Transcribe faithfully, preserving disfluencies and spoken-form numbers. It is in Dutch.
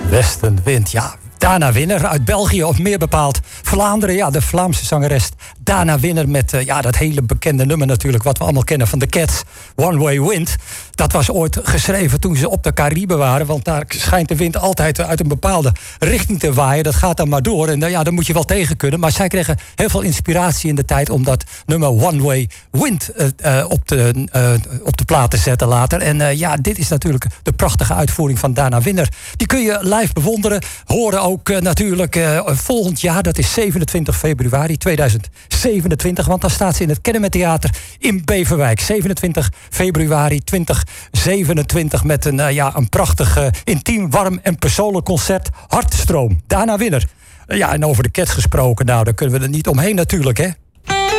Westenwind, ja. Dana Winner uit België, of meer bepaald Vlaanderen. Ja, de Vlaamse zangeres Dana Winner met uh, ja, dat hele bekende nummer natuurlijk, wat we allemaal kennen van de Cats, One Way Wind. Dat was ooit geschreven toen ze op de Cariben waren, want daar schijnt de wind altijd uit een bepaalde richting te waaien. Dat gaat dan maar door en uh, ja, daar moet je wel tegen kunnen. Maar zij kregen heel veel inspiratie in de tijd om dat nummer One Way Wind uh, uh, op, de, uh, op de plaat te zetten later. En uh, ja, dit is natuurlijk de prachtige uitvoering van Dana Winner. Die kun je live bewonderen, horen ook uh, natuurlijk uh, volgend jaar, dat is zevenentwintig februari tweeduizend zevenentwintig, want dan staat ze in het Kennemer Theater in Beverwijk. zevenentwintig februari tweeduizend zevenentwintig met een, uh, ja, een prachtig, uh, intiem, warm en persoonlijk concert. Hartstroom, Dana Winner. Uh, ja, en over de Cats gesproken, nou, daar kunnen we er niet omheen natuurlijk, hè.